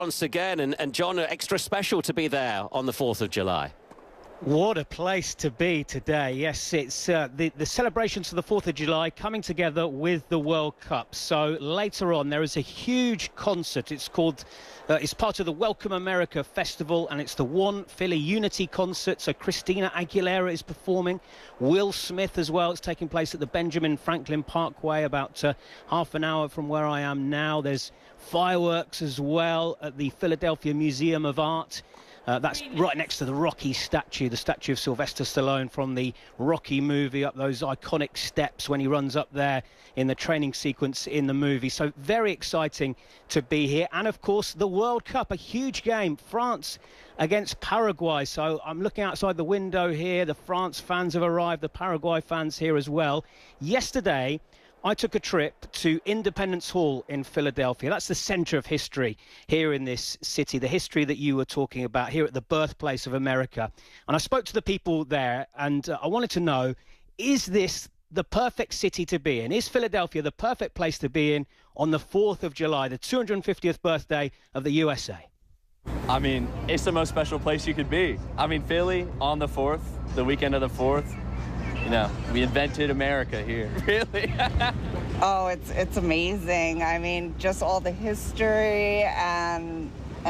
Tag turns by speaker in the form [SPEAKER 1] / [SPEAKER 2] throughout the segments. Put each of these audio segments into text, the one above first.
[SPEAKER 1] once again, and John, extra special to be there on the 4th of July.
[SPEAKER 2] What a place to be today. Yes, it's the celebrations for the 4th of July coming together with the World Cup. So later on, there is a huge concert. It's called, it's part of the Welcome America Festival, and it's the One Philly Unity Concert. So Christina Aguilera is performing, Will Smith as well. It's taking place at the Benjamin Franklin Parkway, about half an hour from where I am now. There's fireworks as well at the Philadelphia Museum of Art. That's right next to the Rocky statue, the statue of Sylvester Stallone from the Rocky movie, up those iconic steps when he runs up there in the training sequence in the movie. So very exciting to be here. And, of course, the World Cup, a huge game, France against Paraguay. So I'm looking outside the window here. The France fans have arrived, the Paraguay fans here as well. Yesterday, I took a trip to Independence Hall in Philadelphia. That's the centre of history here in this city, the history that you were talking about here at the birthplace of America. And I spoke to the people there, and I wanted to know, is this the perfect city to be in? Is Philadelphia the perfect place to be in on the 4th of July, the 250th birthday of the USA?
[SPEAKER 3] I mean, it's the most special place you could be. I mean, Philly on the 4th, the weekend of the 4th. You know, we invented America here, really.
[SPEAKER 4] Oh, it's amazing. I mean, just all the history and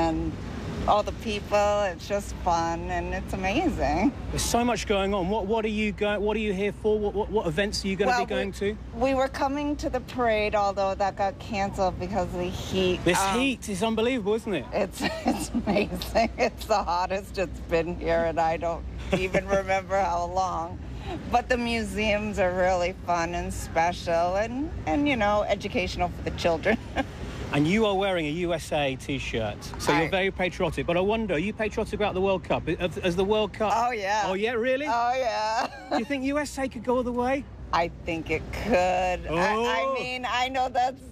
[SPEAKER 4] all the people. It's just fun and it's amazing.
[SPEAKER 2] There's so much going on. What are you here for? What events are you going to be going to?
[SPEAKER 4] We were coming to the parade, although that got canceled because of the heat.
[SPEAKER 2] This heat is unbelievable, isn't it?
[SPEAKER 4] It's amazing. It's the hottest it's been here, and I don't even remember how long. But the museums are really fun and special and you know, educational for the children.
[SPEAKER 2] And you are wearing a USA T-shirt, so you're very patriotic. But I wonder, are you patriotic about the World Cup? As the World Cup...
[SPEAKER 4] Oh, yeah.
[SPEAKER 2] Oh, yeah, really?
[SPEAKER 4] Oh, yeah.
[SPEAKER 2] Do you think USA could go all the way?
[SPEAKER 4] I think it could.
[SPEAKER 2] Oh.
[SPEAKER 4] I mean, I know that's...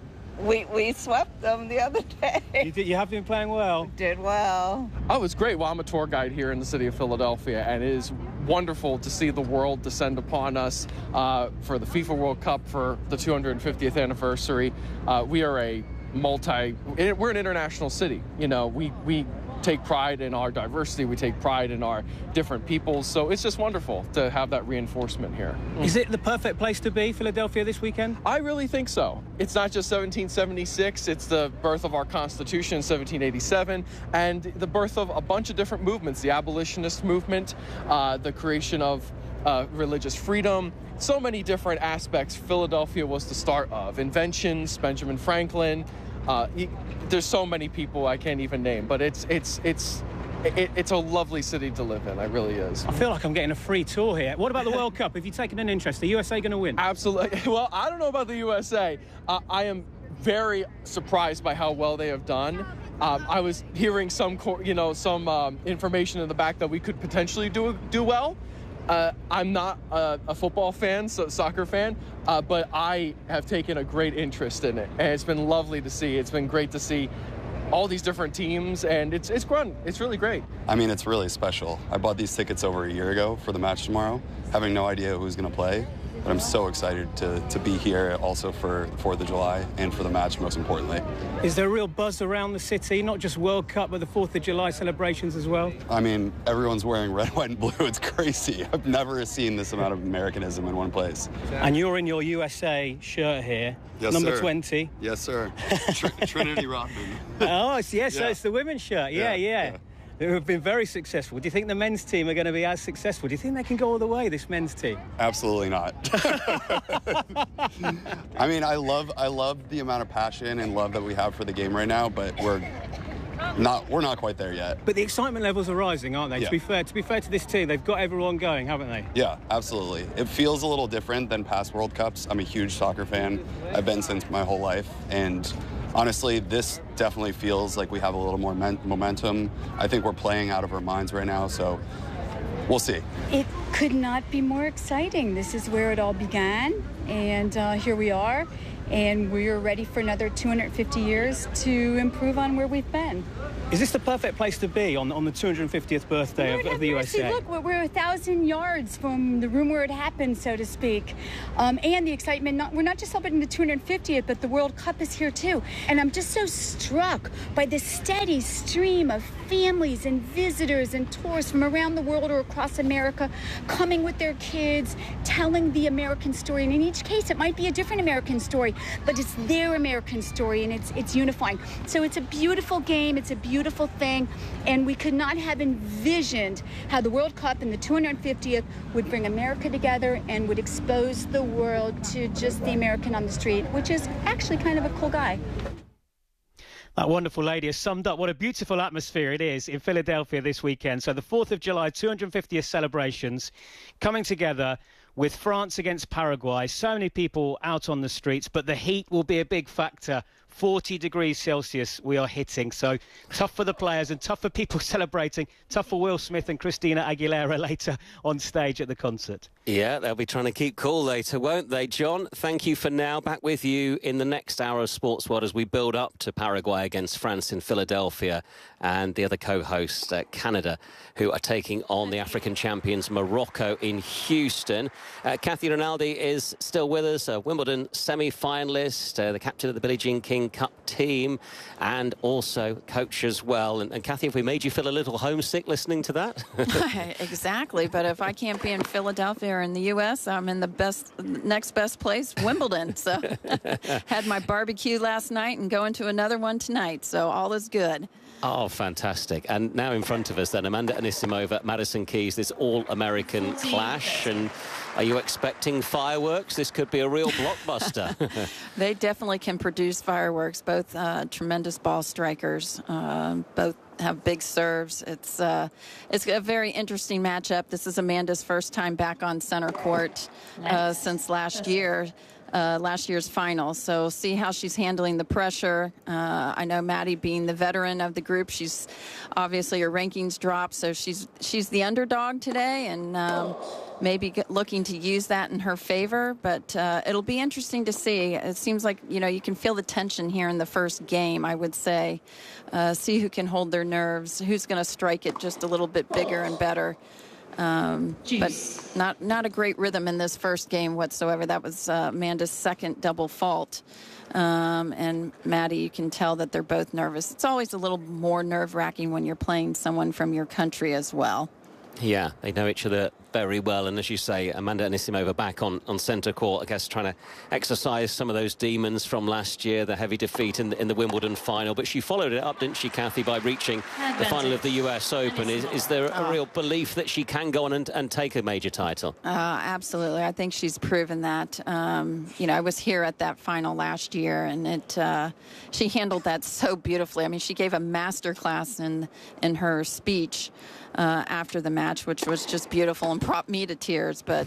[SPEAKER 4] We swept them the other day.
[SPEAKER 2] You have been playing well.
[SPEAKER 4] We did well.
[SPEAKER 5] Oh, it's great. Well, I'm a tour guide here in the city of Philadelphia, and it is wonderful to see the world descend upon us for the FIFA World Cup for the 250th anniversary. We are we're an international city. You know, we take pride in our diversity. We take pride in our different peoples. So it's just wonderful to have that reinforcement here.
[SPEAKER 2] Is it the perfect place to be, Philadelphia, this weekend?
[SPEAKER 5] I really think so. It's not just 1776. It's the birth of our Constitution in 1787 and the birth of a bunch of different movements, the abolitionist movement, the creation of religious freedom, so many different aspects Philadelphia was the start of. Inventions, Benjamin Franklin, there's so many people I can't even name, but it's a lovely city to live in. It really is.
[SPEAKER 2] I feel like I'm getting a free tour here. What about the World Cup? Have you taken an interest? The USA going to win?
[SPEAKER 5] Absolutely. Well, I don't know about the USA. I am very surprised by how well they have done. I was hearing some information in the back that we could potentially do well. I'm not a football fan, soccer fan, but I have taken a great interest in it, and it's been lovely to see. It's been great to see all these different teams, and it's fun. It's really great.
[SPEAKER 6] I mean, it's really special. I bought these tickets over a year ago for the match tomorrow, having no idea who's going to play. But I'm so excited to be here also for the 4th of July and for the match, most importantly.
[SPEAKER 2] Is there a real buzz around the city, not just World Cup, but the 4th of July celebrations as well?
[SPEAKER 6] I mean, everyone's wearing red, white, and blue. It's crazy. I've never seen this amount of Americanism in one place.
[SPEAKER 2] And you're in your USA shirt here,
[SPEAKER 6] yes,
[SPEAKER 2] number
[SPEAKER 6] sir.
[SPEAKER 2] 20.
[SPEAKER 6] Yes, sir. Trinity Rodman.
[SPEAKER 2] Oh, so it's the women's shirt. Yeah. They have been very successful. Do you think the men's team are going to be as successful? Do you think they can go all the way, this men's team?
[SPEAKER 6] Absolutely not. I mean, I love the amount of passion and love that we have for the game right now, but we're not quite there yet.
[SPEAKER 2] But the excitement levels are rising, aren't they?
[SPEAKER 6] Yeah.
[SPEAKER 2] To be fair to this team, they've got everyone going, haven't they?
[SPEAKER 6] Yeah, absolutely. It feels a little different than past World Cups. I'm a huge soccer fan. I've been since my whole life, and honestly, this definitely feels like we have a little more momentum. I think we're playing out of our minds right now, so we'll see.
[SPEAKER 7] It could not be more exciting. This is where it all began, and here we are. and we're ready for another 250 years to improve on where we've been.
[SPEAKER 2] Is this the perfect place to be on the 250th birthday of the USA?
[SPEAKER 7] Look, we're 1,000 yards from the room where it happened, so to speak. And the excitement, we're not just celebrating the 250th, but the World Cup is here too. And I'm just so struck by the steady stream of families and visitors and tourists from around the world or across America coming with their kids, telling the American story. And in each case, it might be a different American story, but it's their American story, and it's unifying. So it's a beautiful game. It's a beautiful thing, and we could not have envisioned how the World Cup and the 250th would bring America together and would expose the world to just the American on the street, which is actually kind of a cool guy.
[SPEAKER 2] That wonderful lady has summed up what a beautiful atmosphere it is in Philadelphia this weekend. So the 4th of July 250th celebrations coming together with France against Paraguay. So many people out on the streets, but the heat will be a big factor. 40 degrees Celsius we are hitting. So tough for the players and tough for people celebrating. Tough for Will Smith and Christina Aguilera later on stage at the concert.
[SPEAKER 1] Yeah, they'll be trying to keep cool later, won't they? John, thank you for now. Back with you in the next hour of Sports World as we build up to Paraguay against France in Philadelphia, and the other co-hosts, Canada, who are taking on the African champions Morocco in Houston. Kathy Rinaldi is still with us, a Wimbledon semi-finalist, the captain of the Billie Jean King Cup team, and also coach as well. And Kathy, have we made you feel a little homesick listening to that?
[SPEAKER 8] Exactly, but if I can't be in Philadelphia or in the U.S., I'm in the next best place, Wimbledon. So had my barbecue last night and going to another one tonight, so all is good.
[SPEAKER 1] Oh, fantastic. And now in front of us then, Amanda Anisimova, Madison Keys, this all-American clash. And are you expecting fireworks? This could be a real blockbuster.
[SPEAKER 8] They definitely can produce fireworks, both tremendous ball strikers, both have big serves. It's a very interesting matchup. This is Amanda's first time back on center court since last year. Last year's final. So see how she's handling the pressure. I know Maddie, being the veteran of the group, she's obviously her rankings dropped, so she's the underdog today, and maybe looking to use that in her favor. But it'll be interesting to see. It seems like, you can feel the tension here in the first game, I would say. See who can hold their nerves, who's going to strike it just a little bit bigger and better. But not a great rhythm in this first game whatsoever. That was Amanda's second double fault. And Maddie, you can tell that they're both nervous. It's always a little more nerve-wracking when you're playing someone from your country as well.
[SPEAKER 1] Yeah, they know each other very well. And as you say, Amanda Anisimova back on centre court, I guess, trying to exercise some of those demons from last year, the heavy defeat in the Wimbledon final. But she followed it up, didn't she, Kathy, by reaching the final of the US Open. Is there a real belief that she can go on and take a major title?
[SPEAKER 8] Absolutely. I think she's proven that. I was here at that final last year, and she handled that so beautifully. I mean, she gave a master class in her speech after the match, which was just beautiful and brought me to tears. But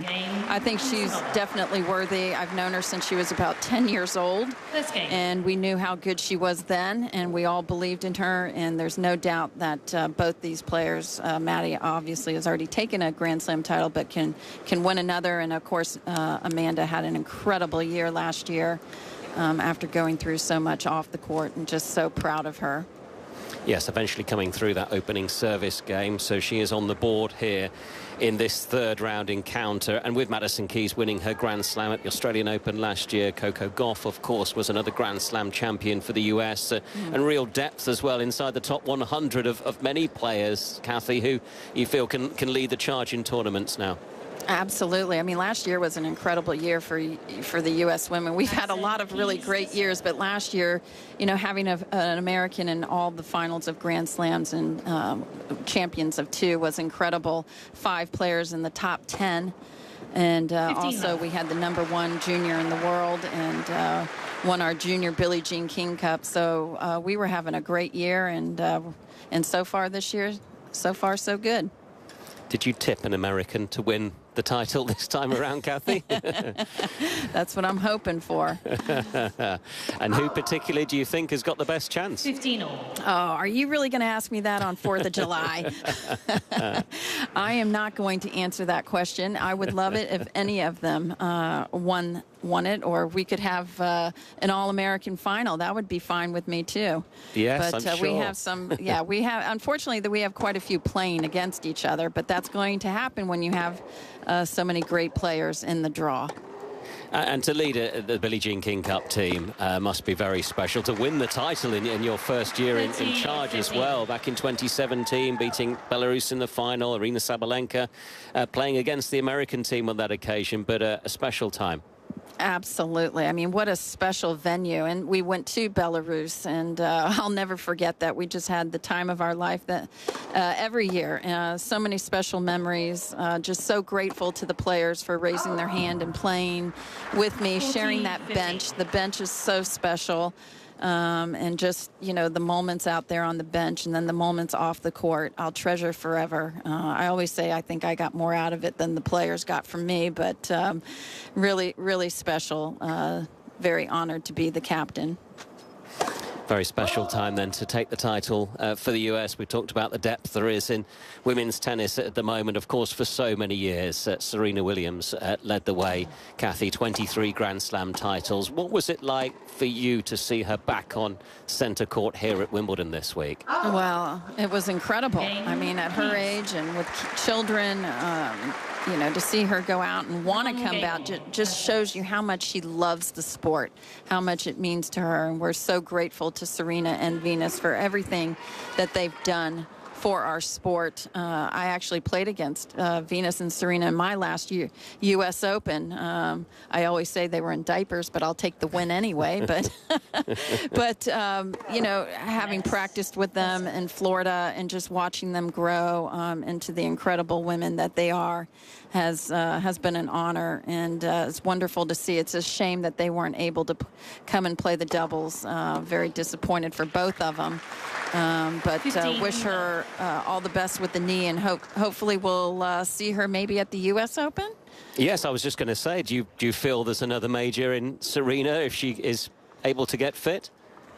[SPEAKER 8] I think she's definitely worthy. I've known her since she was about 10 years old, and we knew how good she was then, and we all believed in her. And there's no doubt that both these players, Maddie obviously has already taken a Grand Slam title, but can win another. And of course, Amanda had an incredible year last year after going through so much off the court, and just so proud of her.
[SPEAKER 1] Yes, eventually coming through that opening service game. So she is on the board here in this third round encounter. And with Madison Keys winning her Grand Slam at the Australian Open last year, Coco Gauff, of course, was another Grand Slam champion for the US. And real depth as well inside the top 100 of many players, Kathy, who you feel can lead the charge in tournaments now.
[SPEAKER 8] Absolutely. I mean, last year was an incredible year for the U.S. women. We've had a lot of really great years, but last year, having an American in all the finals of Grand Slams and champions of two was incredible. 5 players in the top 10. And also we had the #1 junior in the world and won our junior Billie Jean King Cup. So we were having a great year, and so far this year, so far so good.
[SPEAKER 1] Did you tip an American to win the title this time around, Kathy?
[SPEAKER 8] That's what I'm hoping for.
[SPEAKER 1] And who particularly do you think has got the best chance?
[SPEAKER 7] 15 all.
[SPEAKER 8] Oh, are you really going to ask me that on 4th of July? I am not going to answer that question. I would love it if any of them won it, or we could have an All-American final. That would be fine with me too.
[SPEAKER 1] Yes,
[SPEAKER 8] but
[SPEAKER 1] I'm sure.
[SPEAKER 8] we have some. Yeah, we have. Unfortunately, we have quite a few playing against each other, but that's going to happen when you have so many great players in the draw.
[SPEAKER 1] And to lead the Billie Jean King Cup team must be very special. To win the title in your first year in charge as well, back in 2017, beating Belarus in the final, Arina Sabalenka, playing against the American team on that occasion, but a special time.
[SPEAKER 8] Absolutely. I mean, what a special venue. And we went to Belarus, and I'll never forget that. We just had the time of our life that every year. So many special memories. Just so grateful to the players for raising their hand and playing with me, sharing that bench. The bench is so special. And just, you know, the moments out there on the bench and then the moments off the court, I'll treasure forever. I always say I think I got more out of it than the players got from me, but really, really special. Very honored to be the captain.
[SPEAKER 1] Very special time then to take the title for the US. We talked about the depth there is in women's tennis at the moment. Of course, for so many years, Serena Williams led the way. Kathy, 23 Grand Slam titles. What was it like for you to see her back on centre court here at Wimbledon this week?
[SPEAKER 8] Well, it was incredible. I mean, at her age and with children, you know, to see her go out and want to come out just shows you how much she loves the sport, how much it means to her. And we're so grateful to Serena and Venus for everything that they've done for our sport. I actually played against Venus and Serena in my last U.S. Open. I always say they were in diapers, but I'll take the win anyway. But you know, having practiced with them in Florida and just watching them grow into the incredible women that they are has been an honor, and it's wonderful to see. It's a shame that they weren't able to come and play the doubles. Very disappointed for both of them. But wish her all the best with the knee, and hopefully we'll see her maybe at the U.S. Open.
[SPEAKER 1] Yes, I was just going to say, do you feel there's another major in Serena if she is able to get fit?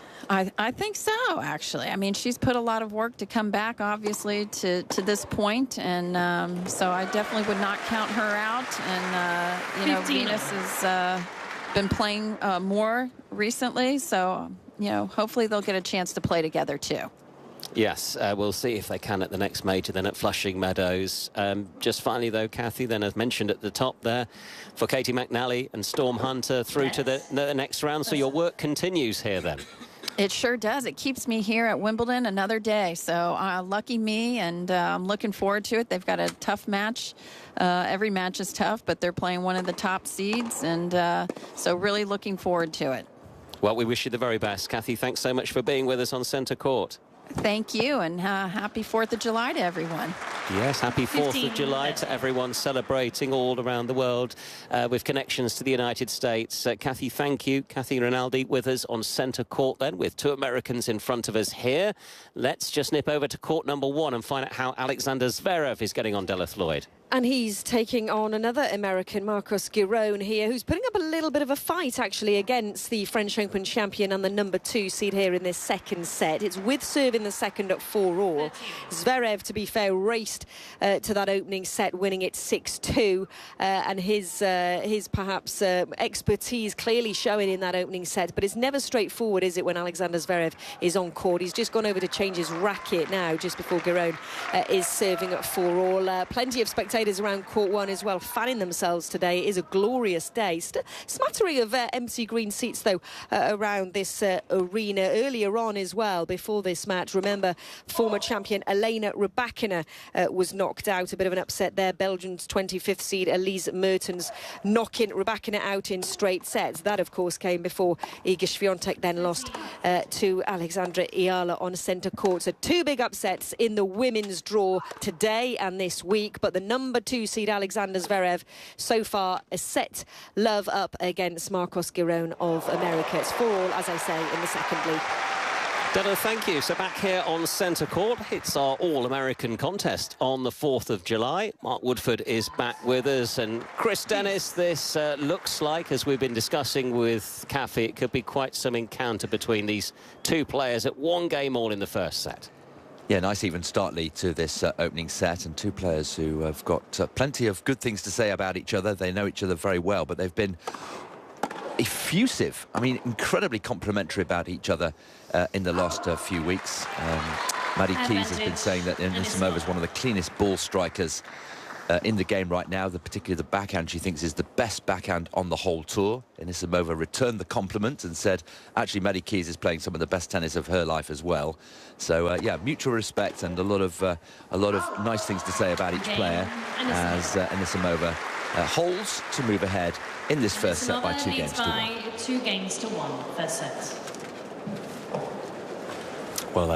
[SPEAKER 8] I think so, actually. I mean, she's put a lot of work to come back, obviously, to this point, and so I definitely would not count her out. And, you know, Venus has been playing more recently, so, you know, hopefully they'll get a chance to play together, too.
[SPEAKER 1] Yes, we'll see if they can at the next major, then at Flushing Meadows. Just finally, though, Kathy, then as mentioned at the top there, for Katie McNally and Storm Hunter through to the next round, so your work continues here then.
[SPEAKER 8] It sure does. It keeps me here at Wimbledon another day. So lucky me, and I'm looking forward to it. They've got a tough match. Every match is tough, but they're playing one of the top seeds, and so really looking forward to it.
[SPEAKER 1] Well, we wish you the very best. Kathy, thanks so much for being with us on Centre Court.
[SPEAKER 8] Thank you, and happy 4th of July to everyone.
[SPEAKER 1] Yes, happy 4th of July to everyone celebrating all around the world with connections to the United States. Kathy, thank you. Kathy Rinaldi with us on Centre Court then, with two Americans in front of us here. Let's just nip over to court number 1 and find out how Alexander Zverev is getting on, Della Floyd.
[SPEAKER 9] And he's taking on another American, Marcos Giron here, who's putting up a little bit of a fight, actually, against the French Open champion and the number 2 seed here in this second set. It's with serve in the second at 4-all. Zverev, to be fair, raced to that opening set, winning it 6-2. And his perhaps expertise clearly showing in that opening set. But it's never straightforward, is it, when Alexander Zverev is on court? He's just gone over to change his racket now, just before Giron is serving at 4-all. Plenty of spectators around court 1 as well, fanning themselves today. It is a glorious day. Smattering of empty green seats, though, around this arena. Earlier on as well, before this match, remember, former champion Elena Rybakina was knocked out. A bit of an upset there. Belgium's 25th seed Elise Mertens knocking Rybakina out in straight sets. That, of course, came before Iga Swiatek then lost to Alexandra Iala on centre court. So 2 big upsets in the women's draw today and this week, but the number 2 seed Alexander Zverev so far a set love up against Marcos Giron of America. It's 4-all, as I say, in the second league.
[SPEAKER 1] Dado, thank you. So back here on centre court, it's our All-American contest on the 4th of July. Mark Woodford is back with us. And Chris Dennis, this looks like, as we've been discussing with Kathy, it could be quite some encounter between these two players at one game all in the first set.
[SPEAKER 10] Yeah, nice even start lead to this opening set, and two players who have got plenty of good things to say about each other. They know each other very well, but they've been effusive. I mean, incredibly complimentary about each other in the last few weeks. Maddie Keys has been saying that Anisimova is one of the cleanest ball strikers in the game right now. Particularly the backhand she thinks is the best backhand on the whole tour. Anisimova returned the compliment and said, actually, Maddie Keys is playing some of the best tennis of her life as well. So, yeah, mutual respect and a lot of nice things to say about each player as Anisimova holds to move ahead in this first set by 2 games to 1.
[SPEAKER 11] 2 games to 1, first set.
[SPEAKER 12] Well,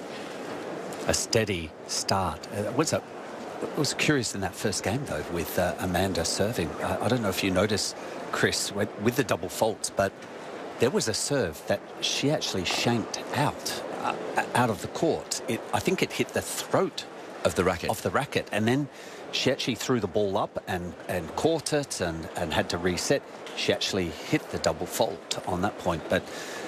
[SPEAKER 12] a steady start. It was curious in that first game, though, with Amanda serving. I don't know if you noticed, Chris, with the double faults, but there was a serve that she actually shanked out of the court. I think it hit the throat
[SPEAKER 10] of the racket.
[SPEAKER 12] And then she actually threw the ball up and caught it and had to reset. She actually hit the double fault on that point. But,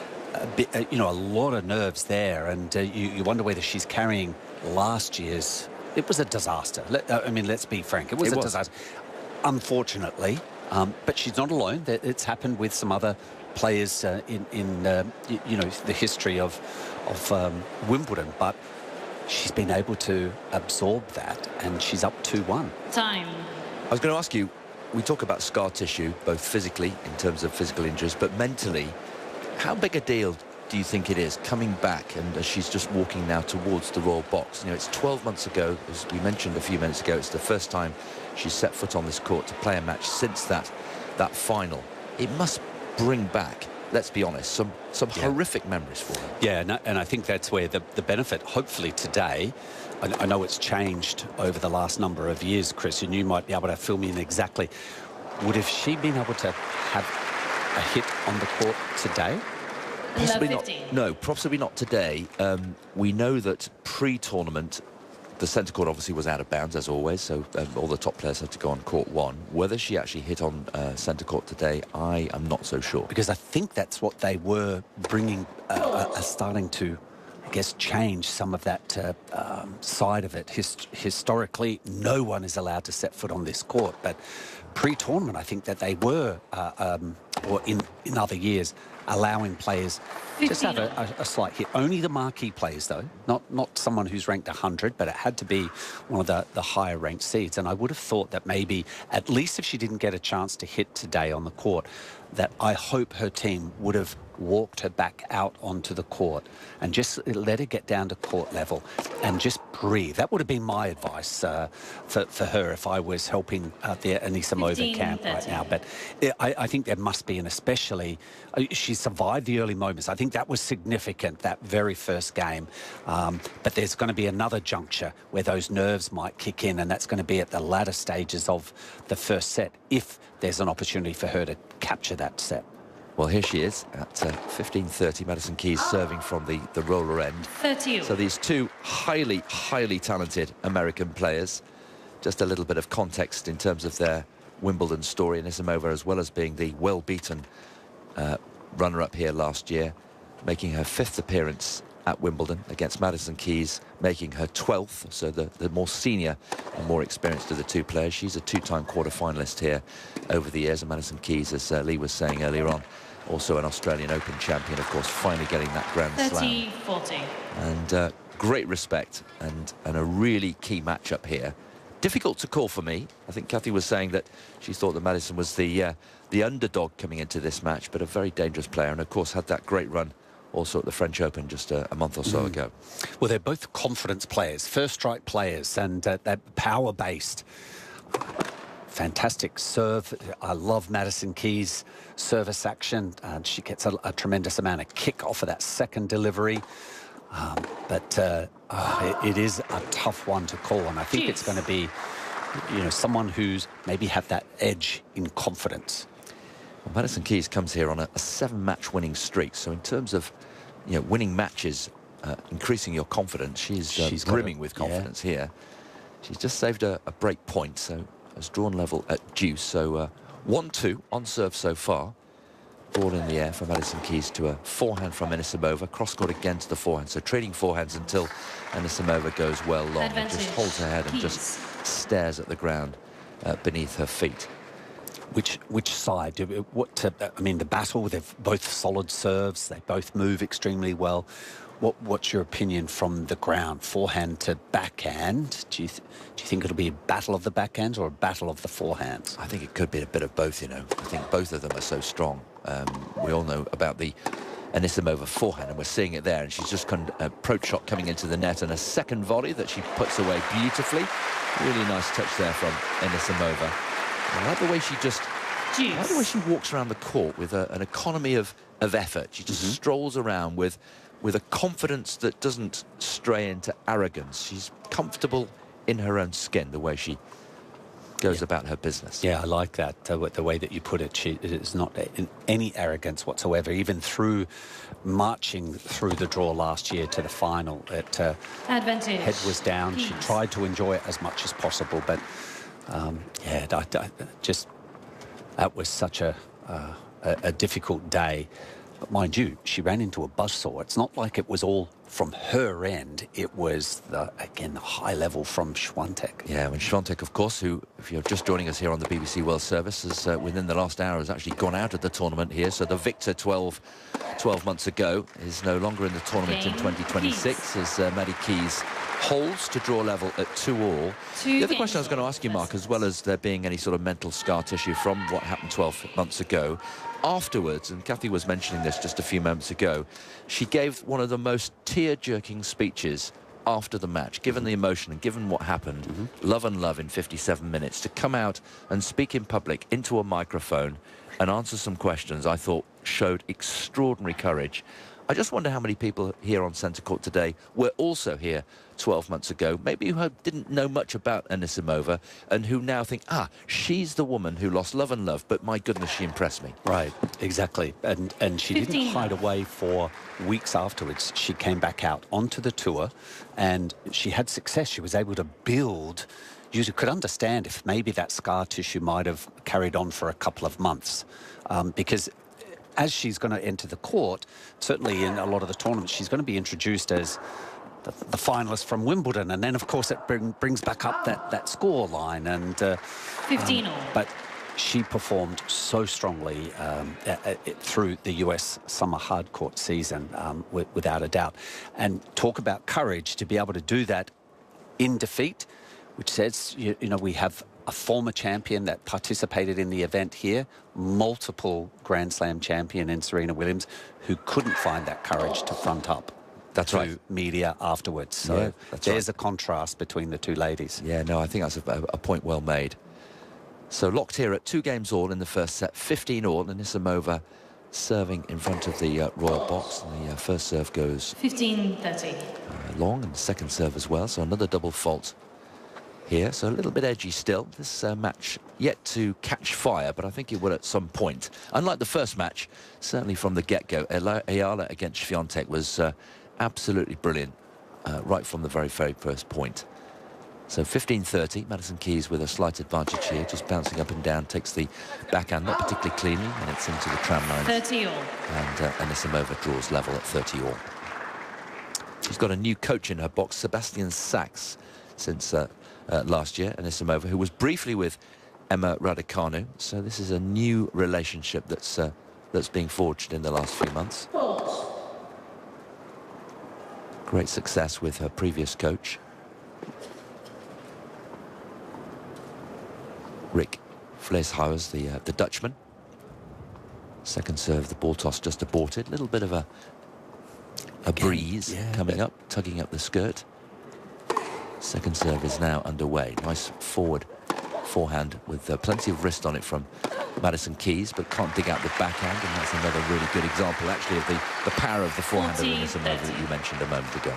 [SPEAKER 12] a lot of nerves there. And you wonder whether she's carrying last year's... It was a disaster. Let's be frank. It was a disaster. Unfortunately, but she's not alone. It's happened with some other players in the history of Wimbledon. But she's been able to absorb that, and she's up 2-1.
[SPEAKER 11] Time.
[SPEAKER 10] I was going to ask you, we talk about scar tissue, both physically, in terms of physical injuries, but mentally, how big a deal do you think it is coming back, and as she's just walking now towards the Royal Box? It's 12 months ago, as we mentioned a few minutes ago, it's the first time she's set foot on this court to play a match since that final. It must bring back, let's be honest, some horrific memories for her.
[SPEAKER 12] Yeah, and I think that's where the benefit, hopefully today, I know it's changed over the last number of years, Chris, and you might be able to fill me in exactly. Would have she been able to have a hit on the court today?
[SPEAKER 10] Possibly not. No, possibly not today. We know that pre-tournament, the centre court obviously was out of bounds, as always, so all the top players had to go on court 1. Whether she actually hit on centre court today, I am not so sure.
[SPEAKER 12] Because I think that's what they were bringing, starting to, I guess, change some of that side of it. Historically, no one is allowed to set foot on this court, but pre-tournament, I think that they were, or in other years, allowing players just have a slight hit. Only the marquee players, though, not someone who's ranked 100, but it had to be one of the higher ranked seeds. And I would have thought that maybe, at least if she didn't get a chance to hit today on the court, that I hope her team would have walked her back out onto the court and just let her get down to court level and just breathe. That would have been my advice for her if I was helping the Anisimova camp right now. But I think there must be, and especially she survived the early moments. I think that was significant, that very first game. But there's going to be another juncture where those nerves might kick in, and that's going to be at the latter stages of the first set, if there's an opportunity for her to capture that set.
[SPEAKER 10] Well, here she is at 15:30. Madison Keys serving from the roller end.
[SPEAKER 11] 30.
[SPEAKER 10] So these two highly, highly talented American players. Just a little bit of context in terms of their Wimbledon story. Anisimova, as well as being the well-beaten runner-up here last year, making her 5th appearance at Wimbledon against Madison Keys, making her 12th, so the more senior and more experienced of the two players. She's a 2-time quarter-finalist here over the years, and Madison Keys, as Lee was saying earlier on, also an Australian Open champion, of course, finally getting that Grand Slam.
[SPEAKER 11] 30-40.
[SPEAKER 10] And great respect and a really key matchup here. Difficult to call for me. I think Kathy was saying that she thought that Madison was the underdog coming into this match, but a very dangerous player, and of course had that great run also at the French Open just a month or so ago.
[SPEAKER 12] Well, they're both confidence players, first-strike players, and they're power-based. Fantastic serve. I love Madison Keys' service action. She gets a tremendous amount of kick off of that second delivery. But it is a tough one to call, and I think it's going to be, someone who's maybe have that edge in confidence.
[SPEAKER 10] Well, Madison Keys comes here on a 7-match winning streak. So in terms of winning matches increasing your confidence. She's brimming with confidence here. She's just saved a break point, so has drawn level at deuce. So 1-2 on serve so far. Ball in the air from Madison Keys to a forehand from Anisimova. Cross-court again to the forehand. So trading forehands until Anisimova goes well long. And just holds her head and just stares at the ground beneath her feet.
[SPEAKER 12] Which side? I mean, the battle, they've both solid serves. They both move extremely well. What's your opinion from the ground? Forehand to backhand? Do you think it'll be a battle of the backhands or a battle of the forehands?
[SPEAKER 10] I think it could be a bit of both, you know. I think both of them are so strong. We all know about the Anisimova forehand, and we're seeing it there. And she's just approach shot coming into the net, and a second volley that she puts away beautifully. Really nice touch there from Anisimova. I like the way she I like the way she walks around the court with an economy of effort. She just strolls around with a confidence that doesn't stray into arrogance. She's comfortable in her own skin, the way she goes about her business.
[SPEAKER 12] Yeah, I like that, the way that you put it. She is not in any arrogance whatsoever, even through marching through the draw last year to the final.
[SPEAKER 11] Advantage.
[SPEAKER 12] Head was down. She tried to enjoy it as much as possible, but that was such a difficult day. But mind you, she ran into a buzzsaw. It's not like it was all from her end. It was, again, the high level from Swiatek.
[SPEAKER 10] Yeah, when Swiatek, of course, who, if you're just joining us here on the BBC World Service, has within the last hour has actually gone out of the tournament here. So the victor 12 months ago is no longer in the tournament in 2026 as Maddie Keys holds to draw level at 2-all. The other question I was going to ask you, Mark, as well as there being any sort of mental scar tissue from what happened 12 months ago, afterwards, and Kathy was mentioning this just a few moments ago, she gave one of the most tear-jerking speeches after the match, given the emotion and given what happened. Love and love in 57 minutes. To come out and speak in public into a microphone and answer some questions, I thought showed extraordinary courage. I just wonder how many people here on Centre Court today were also here 12 months ago, maybe who didn't know much about Anisimova and who now think, she's the woman who lost love and love, but my goodness, she impressed me.
[SPEAKER 12] Right, exactly. And she didn't hide away for weeks afterwards. She came back out onto the tour and she had success. She was able to build. You could understand if maybe that scar tissue might have carried on for a couple of months because as she's going to enter the court, certainly in a lot of the tournaments, she's going to be introduced as the finalist from Wimbledon. And then, of course, it brings back up that score line. And
[SPEAKER 11] 15-all.
[SPEAKER 12] But she performed so strongly through the US summer hardcourt season, without a doubt. And talk about courage to be able to do that in defeat, which says, you know, we have a former champion that participated in the event here, multiple Grand Slam champion in Serena Williams, who couldn't find that courage to front up to media afterwards. So there's a contrast between the two ladies.
[SPEAKER 10] Yeah, no, I think that's a point well made. So locked here at 2-all in the first set, 15-all, and Anisimova serving in front of the Royal box. And the first serve goes
[SPEAKER 11] 15-30.
[SPEAKER 10] Long, and the second serve as well, so another double fault here, so a little bit edgy still. This match yet to catch fire, but I think it will at some point. Unlike the first match, certainly from the get-go, Ayala against Swiatek was absolutely brilliant right from the very first point. So 15-30, Madison Keys with a slight advantage here, just bouncing up and down, takes the backhand not particularly cleanly, and it's into the tram line.
[SPEAKER 11] 30-all.
[SPEAKER 10] And Anisimova draws level at 30-all. She's got a new coach in her box, Sebastian Sachs, since last year, Anisimova, who was briefly with Emma Raducanu. So this is a new relationship that's being forged in the last few months. Great success with her previous coach, Rick Vleeshuis, the Dutchman. Second serve, the ball toss just aborted. Little bit of a breeze coming up, tugging up the skirt. Second serve is now underway. Nice forehand with plenty of wrist on it from Madison Keys, but can't dig out the backhand, and that's another really good example, actually, of the power of the forehand of Anisimova that you mentioned a moment ago.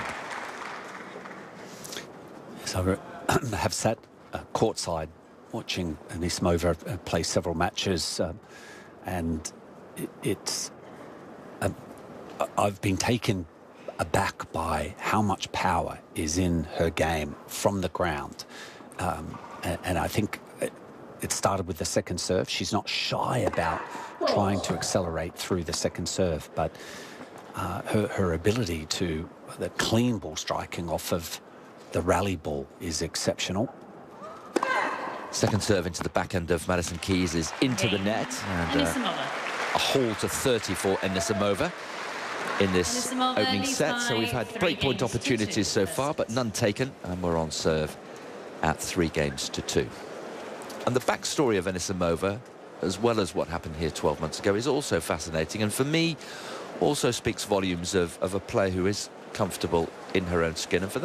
[SPEAKER 12] So I have sat courtside watching Anisimova play several matches, and it's I've been taken aback by how much power is in her game from the ground. And I think it started with the second serve. She's not shy about trying to accelerate through the second serve, but her ability to, the clean ball striking off of the rally ball is exceptional.
[SPEAKER 10] Second serve into the back end of Madison Keys is into the net, and a haul to 30 for Anisimova in this opening set. So we've had breakpoint opportunities so far, but none taken, and we're on serve at 3-2. And the backstory of Anisimova, as well as what happened here 12 months ago, is also fascinating, and for me also speaks volumes of a player who is comfortable in her own skin. And for